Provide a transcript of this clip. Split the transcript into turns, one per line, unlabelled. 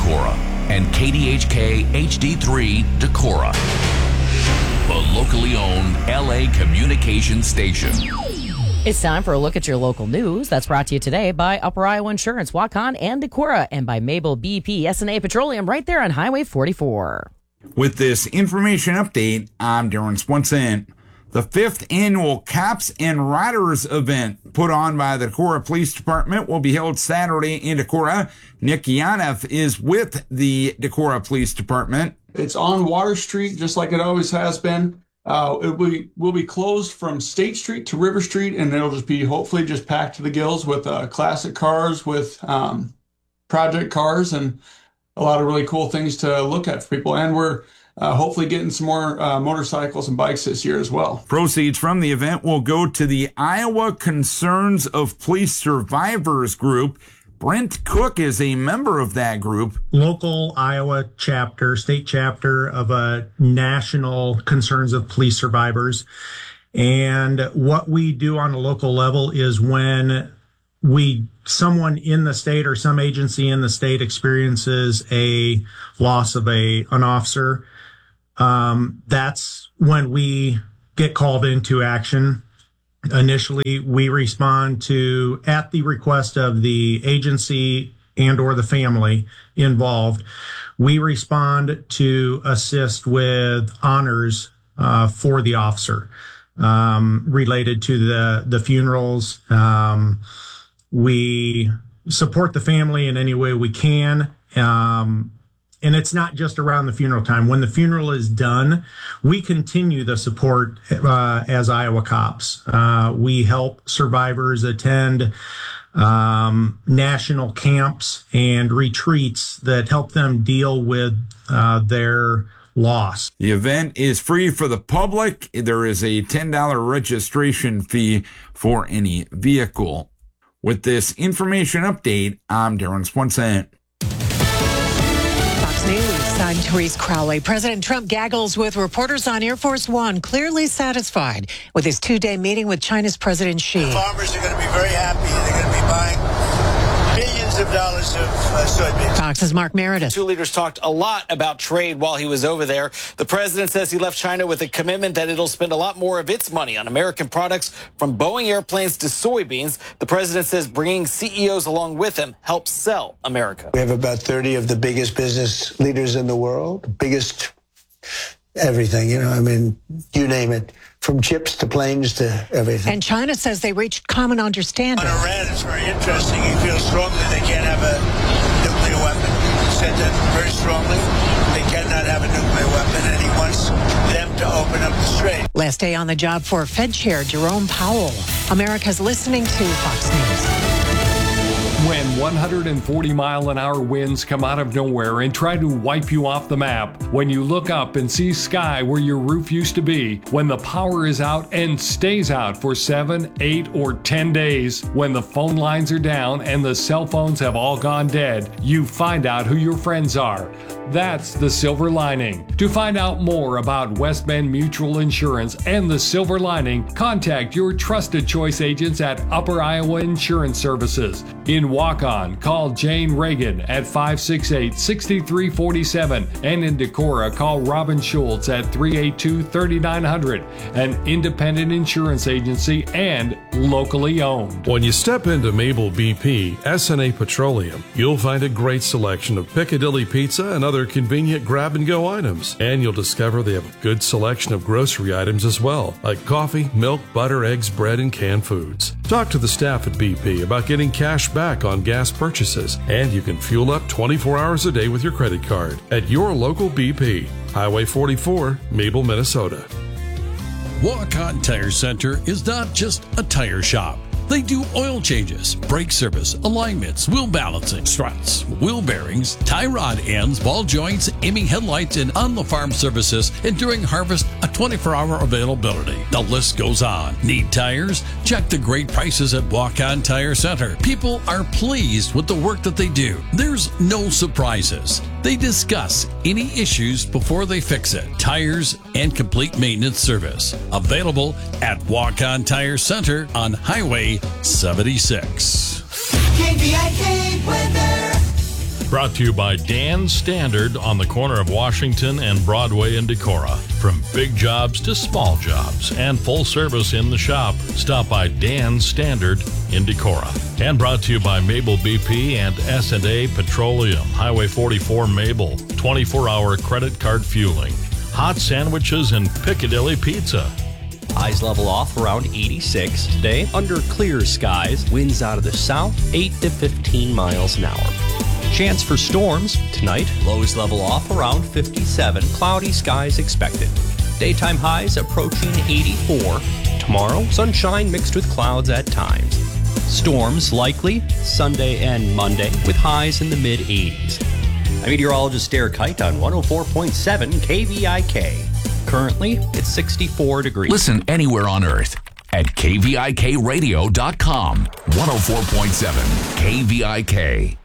Decorah and KDHK HD3 Decorah, the locally owned LA communication station.
It's time for a look at your local news. That's brought to you today by Upper Iowa Insurance, Waukon and Decorah, and by Mabel BP S&A Petroleum right there on Highway 44.
With this information update, I'm Darren Swenson. The 5th annual Cops and Riders event put on by the Decorah Police Department will be held Saturday in Decorah. Nick Yanev is with the Decorah Police Department.
It's on Water Street, just like it always has been. It will be closed from State Street to River Street, and it'll just be hopefully just packed to the gills with classic cars, with project cars, and a lot of really cool things to look at for people. And we're hopefully getting some more motorcycles and bikes this year as well.
Proceeds from the event will go to the Iowa Concerns of Police Survivors group. Brent Cook is a member of that group.
Local Iowa chapter, state chapter of a National Concerns of Police Survivors. And what we do on a local level is when someone in the state or some agency in the state experiences a loss of an officer, that's when we get called into action. Initially, we respond to, at the request of the agency and or the family involved, we respond to assist with honors for the officer related to the funerals. We support the family in any way we can. And it's not just around the funeral time. When the funeral is done, we continue the support as Iowa cops. We help survivors attend national camps and retreats that help them deal with their loss.
The event is free for the public. There is a $10 registration fee for any vehicle. With this information update, I'm Darren Swenson.
News. I'm Therese Crowley. President Trump gaggles with reporters on Air Force One, clearly satisfied with his two-day meeting with China's President Xi.
Farmers are going to be very happy. They're going to be buying billions of dollars of soybeans.
Fox's Mark Meredith.
Two leaders talked a lot about trade while he was over there. The president says he left China with a commitment that it'll spend a lot more of its money on American products, from Boeing airplanes to soybeans. The president says bringing CEOs along with him helps sell America.
We have about 30 of the biggest business leaders in the world, biggest everything, you name it, from chips to planes to everything.
And China says they reached common understanding.
On Iran, it's very interesting. He feels strongly they can't have a nuclear weapon. He said that very strongly. They cannot have a nuclear weapon, and he wants them to open up the strait.
Last day on the job for Fed Chair Jerome Powell. America's listening to Fox News.
When 140-mile-an-hour winds come out of nowhere and try to wipe you off the map, when you look up and see sky where your roof used to be, when the power is out and stays out for 7, 8, or 10 days, when the phone lines are down and the cell phones have all gone dead, you find out who your friends are. That's the silver lining. To find out more about West Bend Mutual Insurance and the silver lining, contact your trusted choice agents at Upper Iowa Insurance Services. In Waukon, call Jane Reagan at 568-6347, and in Decorah, call Robin Schultz at 382-3900, an independent insurance agency and locally owned.
When you step into Mabel BP S&A Petroleum, you'll find a great selection of Piccadilly pizza and other convenient grab-and-go items. And you'll discover they have a good selection of grocery items as well, like coffee, milk, butter, eggs, bread, and canned foods. Talk to the staff at BP about getting cash back on gas purchases, and you can fuel up 24 hours a day with your credit card at your local BP. Highway 44, Mabel, Minnesota.
Waukon Tire Center is not just a tire shop. They do oil changes, brake service, alignments, wheel balancing, struts, wheel bearings, tie rod ends, ball joints, aiming headlights, and on-the-farm services, and during harvest, a 24-hour availability. The list goes on. Need tires? Check the great prices at Waukon Tire Center. People are pleased with the work that they do. There's no surprises. They discuss any issues before they fix it. Tires and complete maintenance service. Available at Waukon Tire Center on Highway 76.
KVIK weather. Brought to you by Dan Standard on the corner of Washington and Broadway in Decorah. From big jobs to small jobs and full service in the shop, stop by Dan Standard in Decorah. And brought to you by Mabel BP and S&A Petroleum, Highway 44 Mabel, 24-hour credit card fueling, hot sandwiches and Piccadilly Pizza.
Highs level off around 86 today. Under clear skies, winds out of the south, 8 to 15 miles an hour. Chance for storms tonight. Lows level off around 57. Cloudy skies expected. Daytime highs approaching 84. Tomorrow, sunshine mixed with clouds at times. Storms likely Sunday and Monday with highs in the mid-80s. I'm meteorologist Derek Height on 104.7 KVIK. Currently, it's 64 degrees.
Listen anywhere on Earth at kvikradio.com. 104.7 KVIK.